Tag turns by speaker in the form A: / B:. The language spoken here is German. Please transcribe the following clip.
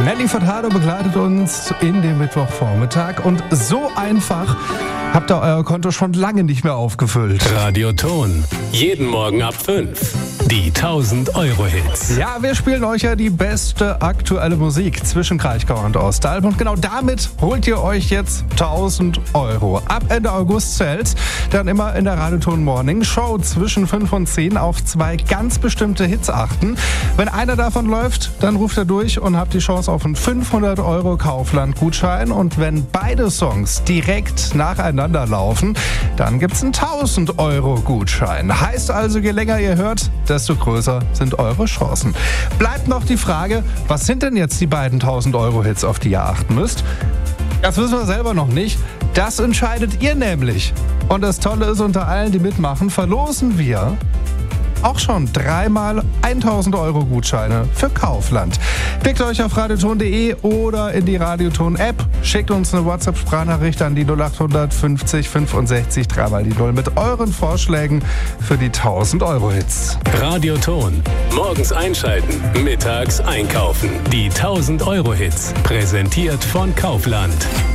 A: Nelly Furtado begleitet uns in dem Mittwochvormittag und so einfach habt ihr euer Konto schon lange nicht mehr aufgefüllt.
B: Radioton. Jeden Morgen ab 5. Die 1000-Euro-Hits.
A: Ja, wir spielen euch ja die beste aktuelle Musik zwischen Kraichgau und Ostalb. Und genau damit holt ihr euch jetzt 1000 Euro. Ab Ende August zählt dann immer in der Radioton Morning Show zwischen 5 und 10 auf 2 ganz bestimmte Hits achten. Wenn einer davon läuft, dann ruft er durch und habt die Chance auf einen 500 Euro Kaufland-Gutschein. Und wenn beide Songs direkt nacheinander laufen, dann gibt's einen 1000 Euro Gutschein. Heißt also, je länger ihr hört, desto größer sind eure Chancen. Bleibt noch die Frage, was sind denn jetzt die beiden 1000 Euro Hits, auf die ihr achten müsst? Das wissen wir selber noch nicht. Das entscheidet ihr nämlich. Und das Tolle ist, unter allen, die mitmachen, verlosen wir auch schon 3-mal 1000 Euro Gutscheine für Kaufland. Klickt euch auf radioton.de oder in die Radioton-App. Schickt uns eine WhatsApp-Sprachnachricht an die 0800 50 65 3-mal die 0 mit euren Vorschlägen für die 1000 Euro Hits.
B: Radioton. Morgens einschalten, mittags einkaufen. Die 1000 Euro Hits. Präsentiert von Kaufland.